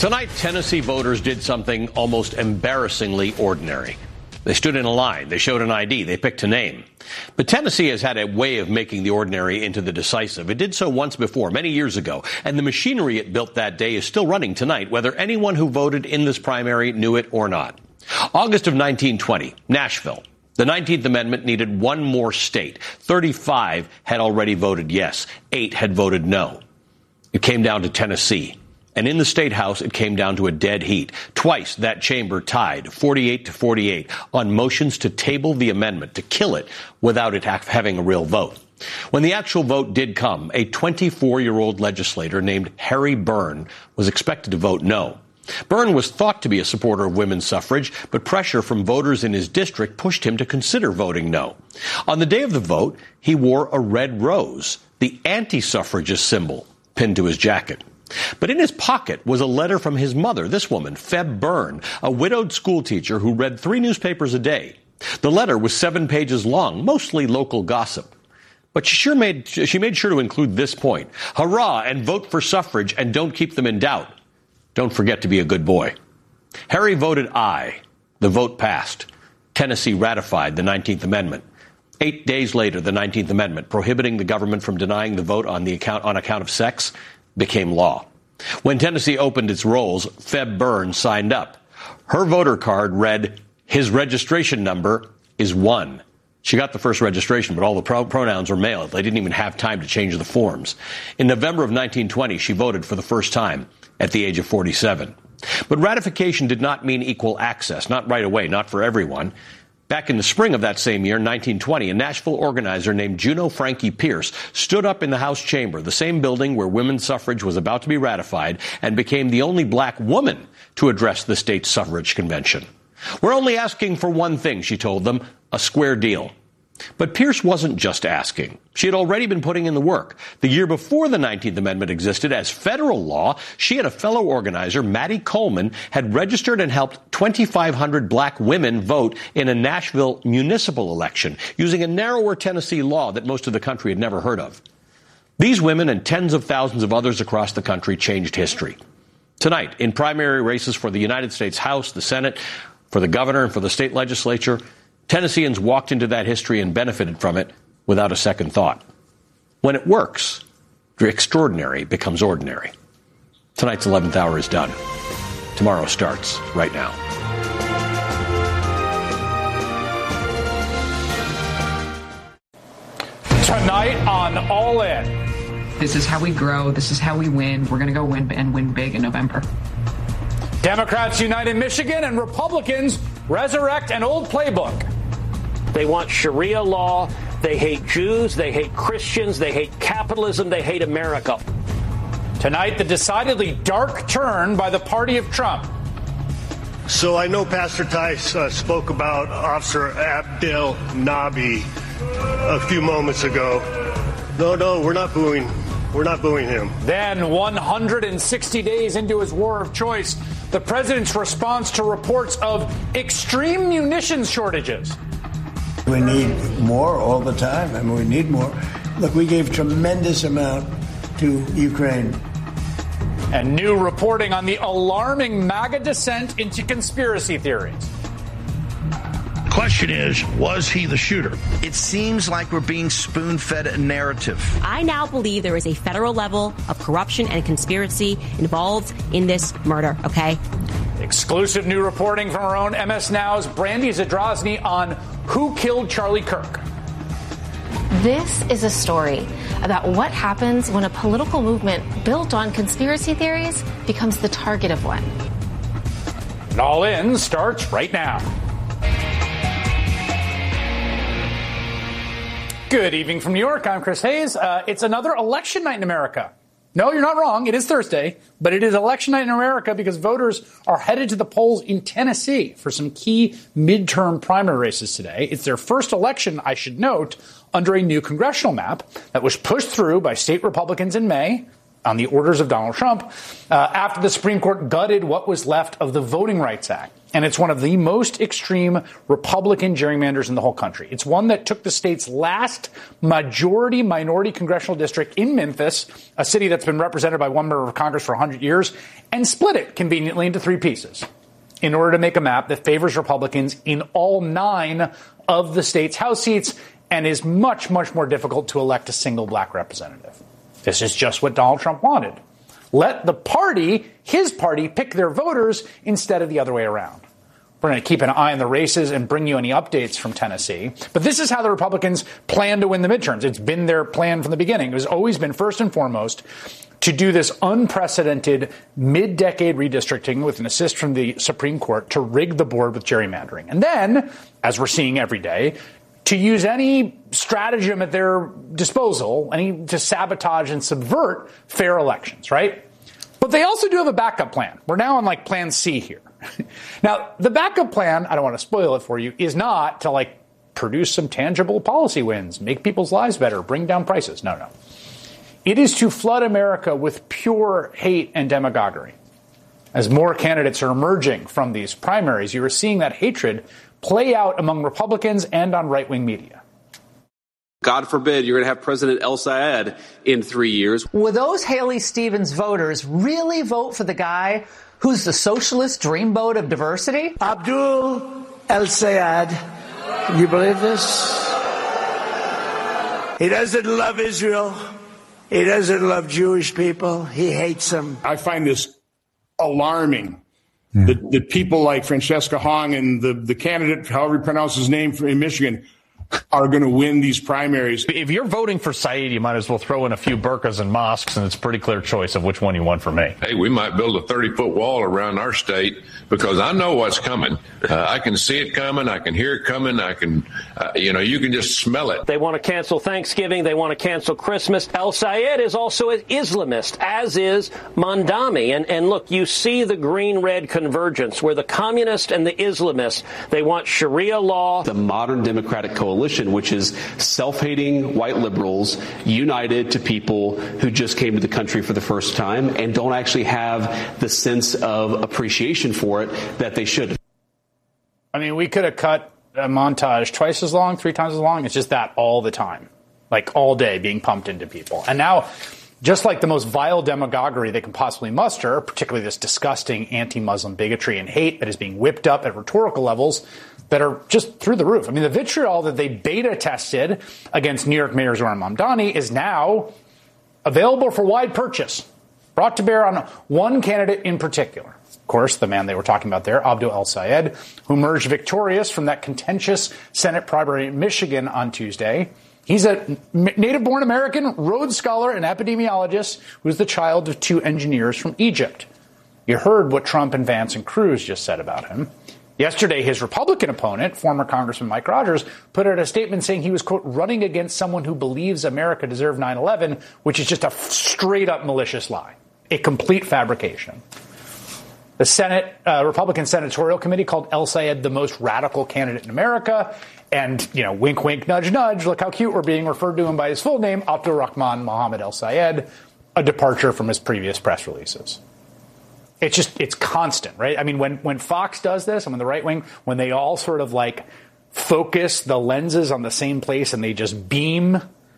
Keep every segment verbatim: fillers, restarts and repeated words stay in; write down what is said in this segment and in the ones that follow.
Tonight, Tennessee voters did something almost embarrassingly ordinary. They stood in a line. They showed an I D. They picked a name. But Tennessee has had a way of making the ordinary into the decisive. It did so once before, many years ago. And the machinery it built that day is still running tonight, whether anyone who voted in this primary knew it or not. August of nineteen twenty, Nashville. The nineteenth Amendment needed one more state. thirty-five had already voted yes. Eight had voted no. It came down to Tennessee. And in the State House, it came down to a dead heat. Twice, that chamber tied, forty-eight to forty-eight, on motions to table the amendment, to kill it, without it having a real vote. When the actual vote did come, a twenty-four-year-old legislator named Harry Byrne was expected to vote no. Byrne was thought to be a supporter of women's suffrage, but pressure from voters in his district pushed him to consider voting no. On the day of the vote, he wore a red rose, the anti-suffragist symbol, pinned to his jacket. But in his pocket was a letter from his mother, this woman, Feb Byrne, a widowed schoolteacher who read three newspapers a day. The letter was seven pages long, mostly local gossip. But she sure made, she made sure to include this point. Hurrah, and vote for suffrage, and don't keep them in doubt. Don't forget to be a good boy. Harry voted aye. The vote passed. Tennessee ratified the nineteenth Amendment. Eight days later, the nineteenth Amendment, prohibiting the government from denying the vote on the account, on account of sex, became law. When Tennessee opened its rolls, Feb Byrne signed up. Her voter card read, his registration number is one. She got the first registration, but all the pro- pronouns were male. They didn't even have time to change the forms. In November of nineteen twenty, she voted for the first time at the age of forty-seven. But ratification did not mean equal access, not right away, not for everyone. Back in the spring of that same year, nineteen twenty, a Nashville organizer named Juno Frankie Pierce stood up in the House chamber, the same building where women's suffrage was about to be ratified, and became the only black woman to address the state's suffrage convention. We're only asking for one thing, she told them, a square deal. But Pierce wasn't just asking. She had already been putting in the work. The year before the nineteenth Amendment existed as federal law, she and a fellow organizer, Maddie Coleman, had registered and helped twenty-five hundred black women vote in a Nashville municipal election, using a narrower Tennessee law that most of the country had never heard of. These women and tens of thousands of others across the country changed history. Tonight, in primary races for the United States House, the Senate, for the governor, and for the state legislature, Tennesseans walked into that history and benefited from it without a second thought. When it works, the extraordinary becomes ordinary. Tonight's eleventh hour is done. Tomorrow starts right now. Tonight on All In. This is how we grow. This is how we win. We're going to go win and win big in November. Democrats unite in Michigan and Republicans resurrect an old playbook. They want Sharia law. They hate Jews. They hate Christians. They hate capitalism. They hate America. Tonight, the decidedly dark turn by the party of Trump. So I know Pastor Tice uh, spoke about Officer Abdel Nabi a few moments ago. No, no, we're not booing. We're not booing him. Then, one hundred sixty days into his war of choice, the president's response to reports of extreme munitions shortages. We need more all the time, and we need more. Look, we gave tremendous amount to Ukraine. And new reporting on the alarming MAGA descent into conspiracy theories. Question is, was he the shooter? It seems like we're being spoon-fed a narrative. I now believe there is a federal level of corruption and conspiracy involved in this murder, okay? Exclusive new reporting from our own M S Now's Brandy Zadrozny on who killed Charlie Kirk. This is a story about what happens when a political movement built on conspiracy theories becomes the target of one. And All In starts right now. Good evening from New York. I'm Chris Hayes. Uh, it's another election night in America. No, you're not wrong. It is Thursday, but it is election night in America because voters are headed to the polls in Tennessee for some key midterm primary races today. It's their first election, I should note, under a new congressional map that was pushed through by state Republicans in May on the orders of Donald Trump, uh, after the Supreme Court gutted what was left of the Voting Rights Act. And it's one of the most extreme Republican gerrymanders in the whole country. It's one that took the state's last majority-minority congressional district in Memphis, a city that's been represented by one member of Congress for one hundred years, and split it conveniently into three pieces in order to make a map that favors Republicans in all nine of the state's House seats and is much, much more difficult to elect a single black representative. This is just what Donald Trump wanted. Let the party, his party, pick their voters instead of the other way around. We're going to keep an eye on the races and bring you any updates from Tennessee. But this is how the Republicans plan to win the midterms. It's been their plan from the beginning. It has always been, first and foremost, to do this unprecedented mid-decade redistricting with an assist from the Supreme Court to rig the board with gerrymandering. And then, as we're seeing every day, to use any stratagem at their disposal, any to sabotage and subvert fair elections, right? But they also do have a backup plan. We're now on like plan C here. Now, the backup plan, I don't want to spoil it for you, is not to like produce some tangible policy wins, make people's lives better, bring down prices. No, no. It is to flood America with pure hate and demagoguery. As more candidates are emerging from these primaries, you are seeing that hatred play out among Republicans and on right-wing media. God forbid you're going to have President El-Sayed in three years. Will those Haley Stevens voters really vote for the guy who's the socialist dreamboat of diversity? Abdul El-Sayed. Can you believe this? He doesn't love Israel. He doesn't love Jewish people. He hates them. I find this alarming. Mm. That, that people like Francesca Hong and the, the candidate, however you pronounce his name, in Michigan, are going to win these primaries. If you're voting for Saeed, you might as well throw in a few burqas and mosques, and it's a pretty clear choice of which one you want for me. Hey, we might build a thirty-foot wall around our state because I know what's coming. Uh, I can see it coming. I can hear it coming. I can, uh, you know, you can just smell it. They want to cancel Thanksgiving. They want to cancel Christmas. El-Sayed is also an Islamist, as is Mondami. And, and look, you see the green-red convergence where the communists and the Islamists, they want Sharia law. The modern Democratic coalition, which is self-hating white liberals united to people who just came to the country for the first time and don't actually have the sense of appreciation for it that they should. I mean, we could have cut a montage twice as long, three times as long. It's just that all the time, like all day being pumped into people. And now, just like the most vile demagoguery they can possibly muster, particularly this disgusting anti-Muslim bigotry and hate that is being whipped up at rhetorical levels that are just through the roof. I mean, the vitriol that they beta tested against New York Mayor Zohran Mamdani is now available for wide purchase, brought to bear on one candidate in particular. Of course, the man they were talking about there, Abdul El-Sayed, who emerged victorious from that contentious Senate primary in Michigan on Tuesday. He's a native-born American, Rhodes Scholar, and epidemiologist who's the child of two engineers from Egypt. You heard what Trump and Vance and Cruz just said about him. Yesterday, his Republican opponent, former Congressman Mike Rogers, put out a statement saying he was, quote, running against someone who believes America deserved nine eleven, which is just a straight-up malicious lie, a complete fabrication. The Senate, uh, Republican Senatorial Committee called El-Sayed the most radical candidate in America. And, you know, wink, wink, nudge, nudge, look how cute we're being referred to him by his full name, Abdul Rahman Mohammed El-Sayed, a departure from his previous press releases. It's just, it's constant, right? I mean, when, when Fox does this, and when the right wing, when they all sort of like focus the lenses on the same place and they just beam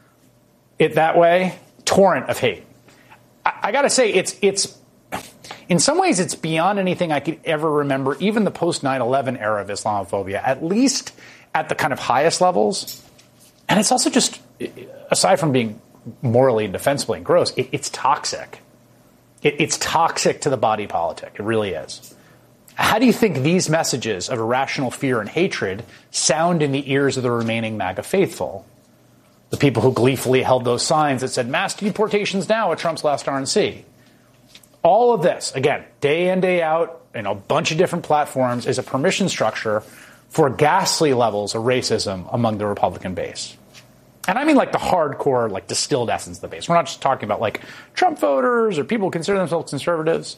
it that way, torrent of hate. I, I gotta say, it's, it's, in some ways, it's beyond anything I could ever remember, even the post nine eleven era of Islamophobia, at least at the kind of highest levels. And it's also just, aside from being morally and defensively and gross, it, it's toxic. It, it's toxic to the body politic. It really is. How do you think these messages of irrational fear and hatred sound in the ears of the remaining MAGA faithful? The people who gleefully held those signs that said mass deportations now at Trump's last R N C. All of this, again, day in, day out, in a bunch of different platforms, is a permission structure for ghastly levels of racism among the Republican base. And I mean like the hardcore, like distilled essence of the base. We're not just talking about like Trump voters or people who consider themselves conservatives.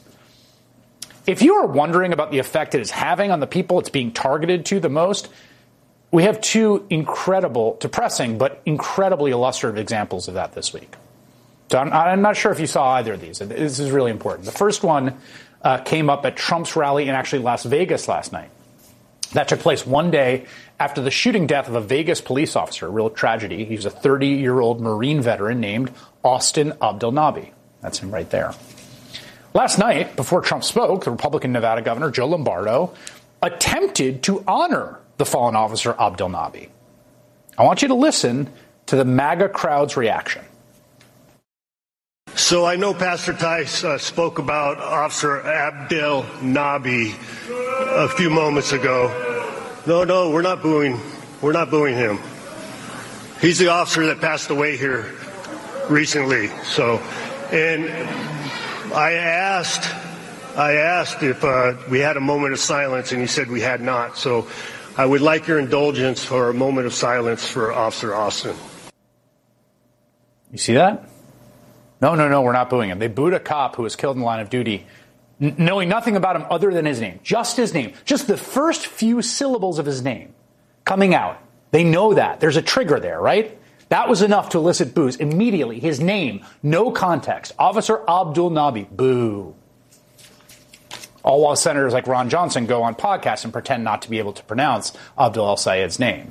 If you are wondering about the effect it is having on the people it's being targeted to the most, we have two incredible, depressing, but incredibly illustrative examples of that this week. So I'm, I'm not sure if you saw either of these. This is really important. The first one uh, came up at Trump's rally in actually Las Vegas last night. That took place one day after the shooting death of a Vegas police officer, a real tragedy. He was a thirty-year-old Marine veteran named Austin Abdelnaby. That's him right there. Last night, before Trump spoke, the Republican Nevada governor, Joe Lombardo, attempted to honor the fallen officer Abdelnaby. I want you to listen to the MAGA crowd's reaction. So I know Pastor Tice uh, spoke about Officer Abdelnaby a few moments ago. No, no, we're not booing. We're not booing him. He's the officer that passed away here recently. So, and I asked, I asked if uh, we had a moment of silence, and he said we had not. So, I would like your indulgence for a moment of silence for Officer Austin. You see that? No, no, no, we're not booing him. They booed a cop who was killed in the line of duty, n- knowing nothing about him other than his name. Just his name. Just the first few syllables of his name coming out. They know that. There's a trigger there, right? That was enough to elicit boos. Immediately, his name, no context. Officer Abdelnaby, boo. All while senators like Ron Johnson go on podcasts and pretend not to be able to pronounce Abdul El-Sayed's name.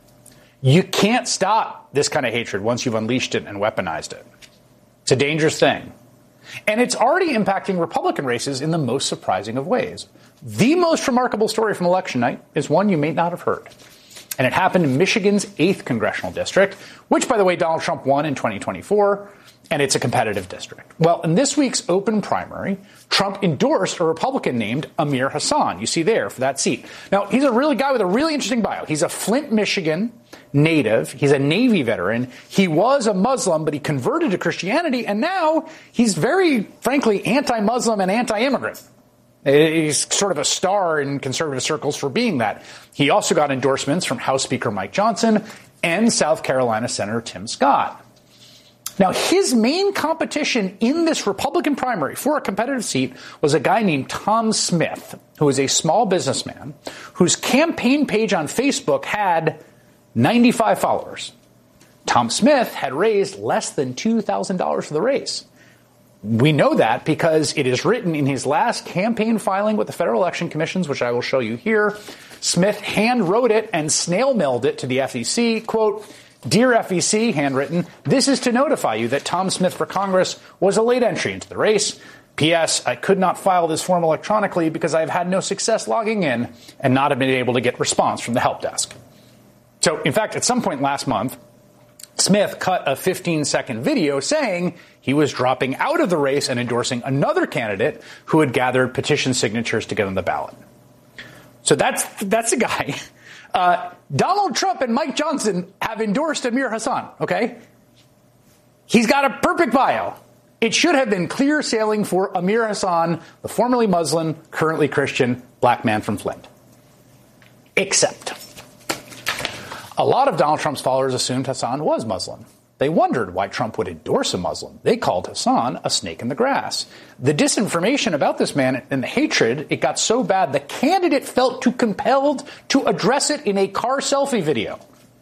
You can't stop this kind of hatred once you've unleashed it and weaponized it. It's a dangerous thing. And it's already impacting Republican races in the most surprising of ways. The most remarkable story from election night is one you may not have heard. And it happened in Michigan's eighth congressional district, which, by the way, Donald Trump won in twenty twenty-four, and it's a competitive district. Well, in this week's open primary, Trump endorsed a Republican named Amir Hassan. You see there for that seat. Now, he's a really guy with a really interesting bio. He's a Flint, Michigan native. He's a Navy veteran. He was a Muslim, but he converted to Christianity, and now he's very, frankly, anti-Muslim and anti-immigrant. He's sort of a star in conservative circles for being that. He also got endorsements from House Speaker Mike Johnson and South Carolina Senator Tim Scott. Now, his main competition in this Republican primary for a competitive seat was a guy named Tom Smith, who is a small businessman whose campaign page on Facebook had ninety-five followers. Tom Smith had raised less than two thousand dollars for the race. We know that because it is written in his last campaign filing with the Federal Election Commission, which I will show you here. Smith hand wrote it and snail mailed it to the F E C. Quote, "Dear F E C," handwritten, "this is to notify you that Tom Smith for Congress was a late entry into the race. P S. I could not file this form electronically because I have had no success logging in and not have been able to get response from the help desk." So, in fact, at some point last month, Smith cut a fifteen-second video saying he was dropping out of the race and endorsing another candidate who had gathered petition signatures to get on the ballot. So that's that's a guy. Uh, Donald Trump and Mike Johnson have endorsed Amir Hassan, okay? He's got a perfect bio. It should have been clear sailing for Amir Hassan, the formerly Muslim, currently Christian, black man from Flint. Except a lot of Donald Trump's followers assumed Hassan was Muslim. They wondered why Trump would endorse a Muslim. They called Hassan a snake in the grass. The disinformation about this man and the hatred, it got so bad the candidate felt too compelled to address it in a car selfie video.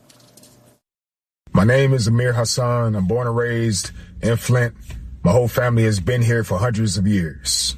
My name is Amir Hassan. I'm born and raised in Flint. My whole family has been here for hundreds of years.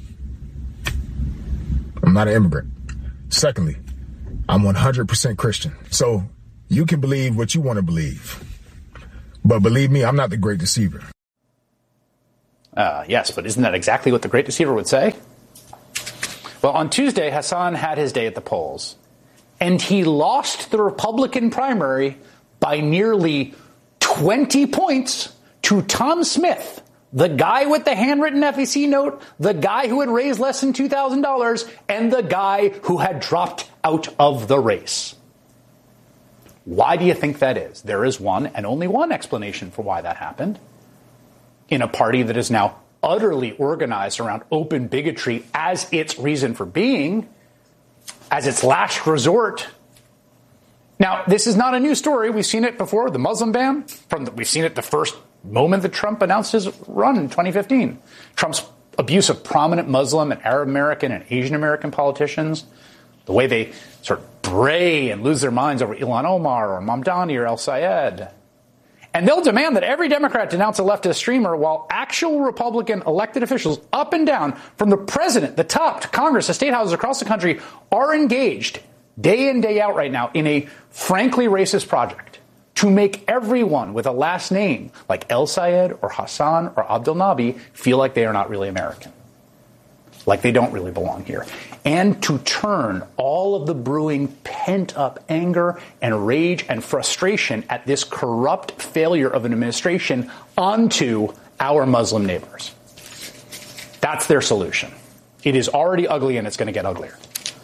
I'm not an immigrant. Secondly, I'm one hundred percent Christian. So you can believe what you want to believe. But believe me, I'm not the great deceiver. Uh, yes, but isn't that exactly what the great deceiver would say? Well, on Tuesday, Hassan had his day at the polls, and he lost the Republican primary by nearly twenty points to Tom Smith, the guy with the handwritten F E C note, the guy who had raised less than two thousand dollars, and the guy who had dropped out of the race. Why do you think that is? There is one and only one explanation for why that happened. In a party that is now utterly organized around open bigotry as its reason for being, as its last resort. Now, this is not a new story. We've seen it before, the Muslim ban. From the, we've seen it the first moment that Trump announced his run in twenty fifteen. Trump's abuse of prominent Muslim and Arab American and Asian American politicians, the way they sort of bray and lose their minds over Ilhan Omar or Mamdani or El-Sayed. And they'll demand that every Democrat denounce a leftist streamer while actual Republican elected officials up and down, from the president, the top, to Congress, to state houses across the country, are engaged day in, day out right now in a frankly racist project to make everyone with a last name like El Sayed or Hassan or Abdel Nabi feel like they are not really American, like they don't really belong here, and to turn all of the brewing pent-up anger and rage and frustration at this corrupt failure of an administration onto our Muslim neighbors. That's their solution. It is already ugly, and it's going to get uglier.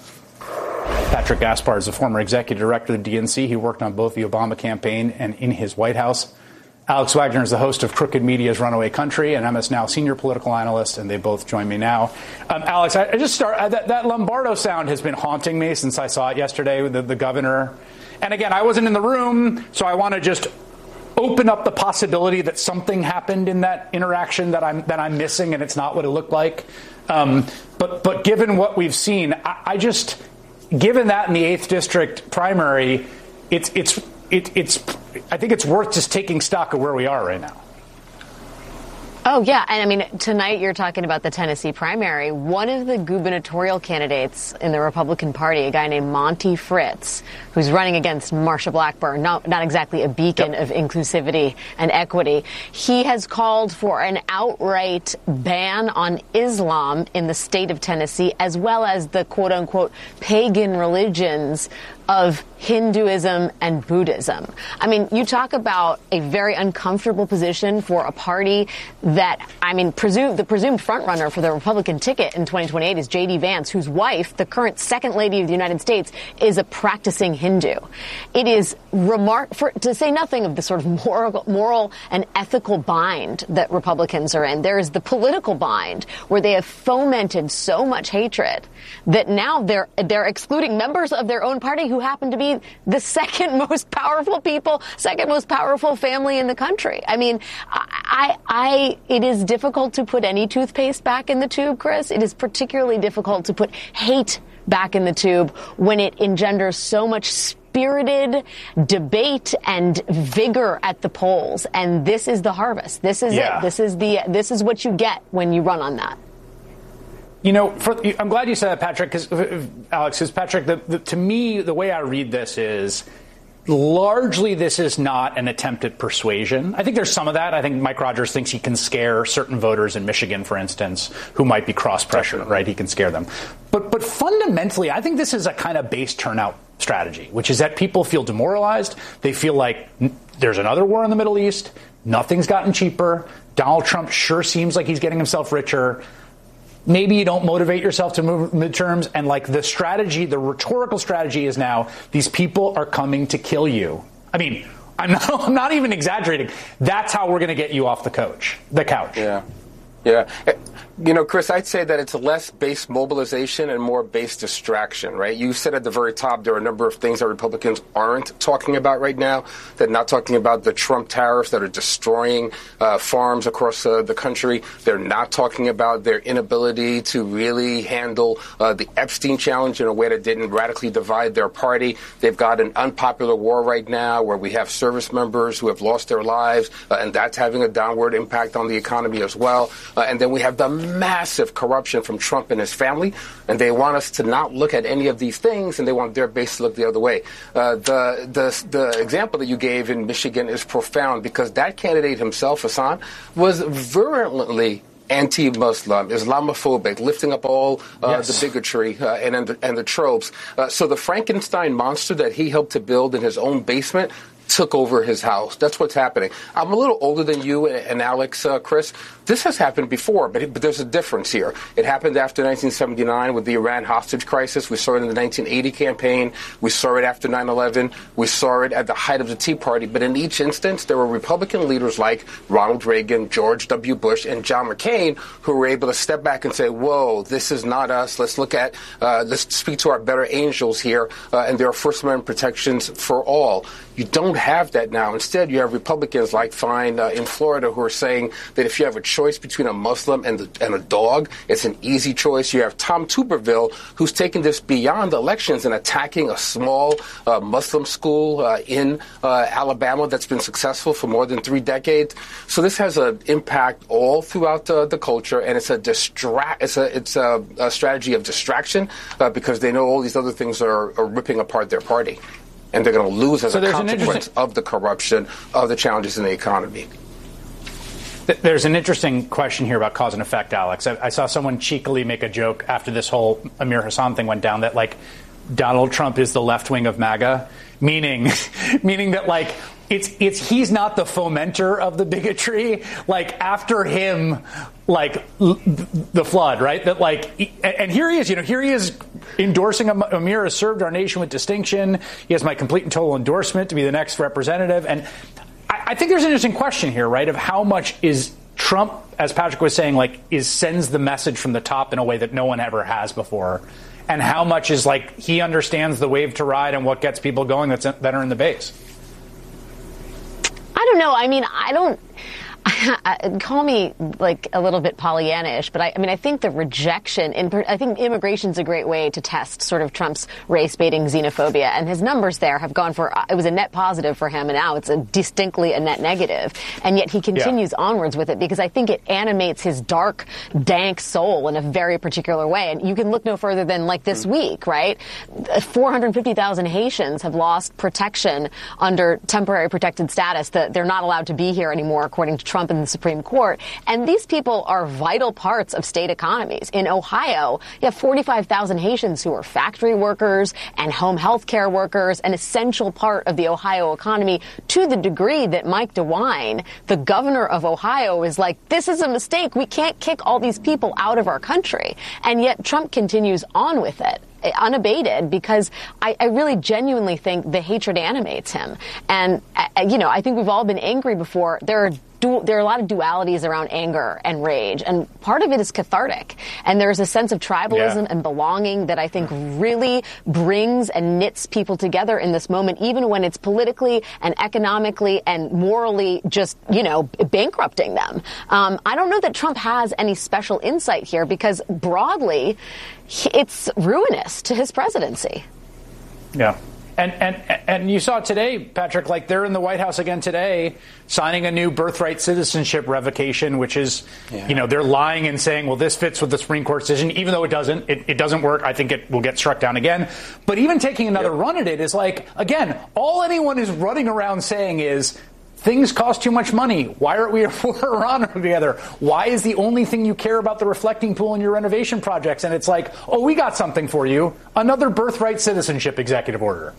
Patrick Gaspar is the former executive director of the D N C. He worked on both the Obama campaign and in his White House. Alex Wagner is the host of Crooked Media's Runaway Country and M S Now senior political analyst, and they both join me now. Um, Alex, I, I just start uh, that, that Lombardo sound has been haunting me since I saw it yesterday with the, the governor. And again, I wasn't in the room, so I want to just open up the possibility that something happened in that interaction that I'm that I'm missing, and it's not what it looked like. Um, but but given what we've seen, I, I just given that in the eighth district primary, it's it's it, it's I think it's worth just taking stock of where we are right now. Oh, yeah. And I mean, tonight you're talking about the Tennessee primary. One of the gubernatorial candidates in the Republican Party, a guy named Monty Fritz, who's running against Marsha Blackburn, not, not exactly a beacon yep. of inclusivity and equity. He has called for an outright ban on Islam in the state of Tennessee, as well as the quote unquote pagan religions of Hinduism and Buddhism. I mean, you talk about a very uncomfortable position for a party that, I mean, presume, the presumed frontrunner for the Republican ticket in twenty twenty-eight is J D Vance, whose wife, the current second lady of the United States, is a practicing Hindu. It is remark for to say nothing of the sort of moral, moral and ethical bind that Republicans are in. There is the political bind where they have fomented so much hatred that now they're they're excluding members of their own party who happen to be the second most powerful people, second most powerful family in the country. I mean, I, I, it is difficult to put any toothpaste back in the tube, Chris. It is particularly difficult to put hate back in the tube when it engenders so much spirited debate and vigor at the polls. And this is the harvest. This is yeah. it. This is the, this is what you get when you run on that. You know, for, I'm glad you said that, Patrick, because Alex, because Patrick, the, the, to me, the way I read this is largely this is not an attempt at persuasion. I think there's some of that. I think Mike Rogers thinks he can scare certain voters in Michigan, for instance, who might be cross-pressure, right? He can scare them. But but fundamentally, I think this is a kind of base turnout strategy, which is that people feel demoralized. They feel like there's another war in the Middle East. Nothing's gotten cheaper. Donald Trump sure seems like he's getting himself richer. Maybe you don't motivate yourself to move midterms, and like the strategy, the rhetorical strategy is now these people are coming to kill you. I mean, I'm not, I'm not even exaggerating. That's how we're going to get you off the couch, the couch. Yeah, yeah. You know, Chris, I'd say that it's less base mobilization and more base distraction, right? You said at the very top there are a number of things that Republicans aren't talking about right now. They're not talking about the Trump tariffs that are destroying uh, farms across uh, the country. They're not talking about their inability to really handle uh, the Epstein challenge in a way that didn't radically divide their party. They've got an unpopular war right now where we have service members who have lost their lives, uh, and that's having a downward impact on the economy as well. Uh, and then we have the massive corruption from Trump and his family, and they want us to not look at any of these things, and they want their base to look the other way. Uh, the, the the example that you gave in Michigan is profound because that candidate himself, Hassan, was virulently anti-Muslim, Islamophobic, lifting up all uh, yes. the bigotry uh, and, and, the, and the tropes. Uh, so the Frankenstein monster that he helped to build in his own basement took over his house. That's what's happening. I'm a little older than you and Alex, uh, Chris. This has happened before, but, it, but there's a difference here. It happened after nineteen seventy-nine with the Iran hostage crisis. We saw it in the nineteen eighty campaign. We saw it after nine eleven. We saw it at the height of the Tea Party. But in each instance, there were Republican leaders like Ronald Reagan, George W. Bush, and John McCain who were able to step back and say, whoa, this is not us. Let's look at, uh, let's speak to our better angels here. Uh, and there are First Amendment protections for all. You don't have that now. Instead, you have Republicans like Fine uh, in Florida who are saying that if you have a choice between a Muslim and, the, and a dog, it's an easy choice. You have Tom Tuberville, who's taken this beyond elections and attacking a small uh, Muslim school uh, in uh, Alabama that's been successful for more than three decades. So this has an impact all throughout uh, the culture, and it's a distract. It's a it's a, a strategy of distraction uh, because they know all these other things are, are ripping apart their party, and they're going to lose as so a consequence of the corruption, of the challenges in the economy. There's an interesting question here about cause and effect, Alex. I, I saw someone cheekily make a joke after this whole Amir Hassan thing went down that, like, Donald Trump is the left wing of MAGA, meaning meaning that, like, it's it's he's not the fomenter of the bigotry. Like, after him, like, l- the flood, right? That, like, and here he is, you know, here he is endorsing Amir has served our nation with distinction. He has my complete and total endorsement to be the next representative. And I, I think there's an interesting question here, right, of how much is Trump, as Patrick was saying, like, is sends the message from the top in a way that no one ever has before, and how much is, like, he understands the wave to ride and what gets people going that's that are in the base. I don't know. I mean, I don't. Call me like a little bit Pollyanna-ish, but I, I mean, I think the rejection, in, I think immigration's a great way to test sort of Trump's race-baiting xenophobia, and his numbers there have gone for, it was a net positive for him, and now it's a distinctly a net negative, and yet he continues yeah. onwards with it because I think it animates his dark, dank soul in a very particular way, and you can look no further than like this mm. week, right? four hundred fifty thousand Haitians have lost protection under temporary protected status, that they're not allowed to be here anymore, according to Trump in the Supreme Court. And these people are vital parts of state economies. In Ohio, you have forty-five thousand Haitians who are factory workers and home health care workers, an essential part of the Ohio economy, to the degree that Mike DeWine, the governor of Ohio, is like, this is a mistake. We can't kick all these people out of our country. And yet Trump continues on with it, unabated, because I, I really genuinely think the hatred animates him. And, uh, you know, I think we've all been angry before. There are Du- there are a lot of dualities around anger and rage, and part of it is cathartic. And there's a sense of tribalism yeah. and belonging that I think really brings and knits people together in this moment, even when it's politically and economically and morally just, you know, bankrupting them. Um, I don't know that Trump has any special insight here, because broadly, it's ruinous to his presidency. Yeah. And, and and you saw today, Patrick, like they're in the White House again today, signing a new birthright citizenship revocation, which is, yeah. you know, they're lying and saying, well, this fits with the Supreme Court decision, even though it doesn't. It, it doesn't work. I think it will get struck down again. But even taking another yep. run at it is like, again, all anyone is running around saying is, things cost too much money. Why aren't we around together? Why is the only thing you care about the reflecting pool in your renovation projects? And it's like, oh, we got something for you. Another birthright citizenship executive order.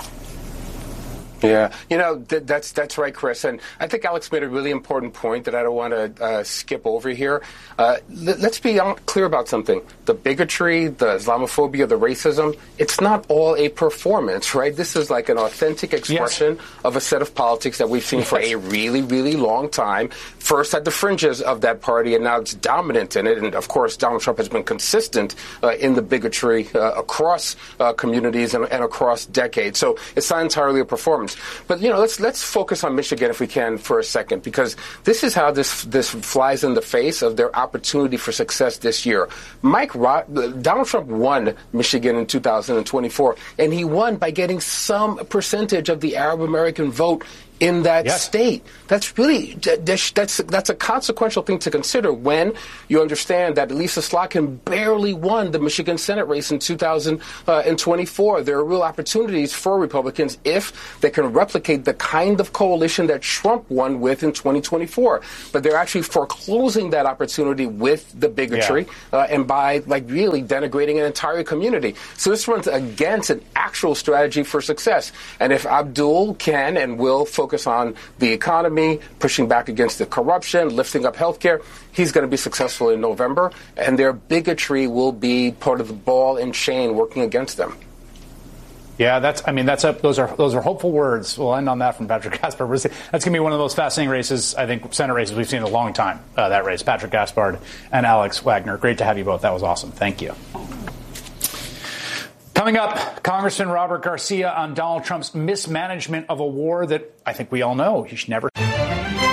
Yeah, you know, th- that's that's right, Chris. And I think Alex made a really important point that I don't want to uh, skip over here. Uh, l- let's be clear about something. The bigotry, the Islamophobia, the racism, it's not all a performance, right? This is like an authentic expression yes. of a set of politics that we've seen yes. for a really, really long time. First at the fringes of that party, and now it's dominant in it. And, of course, Donald Trump has been consistent uh, in the bigotry uh, across uh, communities and, and across decades. So it's not entirely a performance. But, you know, let's let's focus on Michigan, if we can, for a second, because this is how this this flies in the face of their opportunity for success this year. Mike Rod- Donald Trump won Michigan in two thousand twenty-four, and he won by getting some percentage of the Arab American vote in that yes. state. That's really that's that's a consequential thing to consider when you understand that Lisa Slotkin barely won the Michigan Senate race in two thousand twenty-four. There are real opportunities for Republicans if they can replicate the kind of coalition that Trump won with in twenty twenty-four. But they're actually foreclosing that opportunity with the bigotry yeah. uh, and by like really denigrating an entire community. So this runs against an actual strategy for success. And if Abdul can and will focus focus on the economy, pushing back against the corruption, lifting up health care, he's going to be successful in November, and their bigotry will be part of the ball and chain working against them. Yeah, that's. I mean, that's a, those are those are hopeful words. We'll end on that from Patrick Gaspard. That's going to be one of the most fascinating races, I think, Senate races we've seen in a long time. Uh, that race, Patrick Gaspard and Alex Wagner. Great to have you both. That was awesome. Thank you. Coming up, Congressman Robert Garcia on Donald Trump's mismanagement of a war that I think we all know he should never.